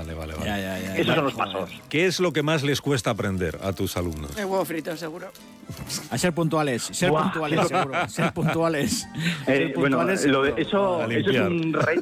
Vale. Ya. Esos son los pasos. ¿Qué es lo que más les cuesta aprender a tus alumnos? El huevo frito, seguro. A ser puntuales, Buah. seguro. Ser puntuales. Bueno, seguro. eso es limpiar. un reto.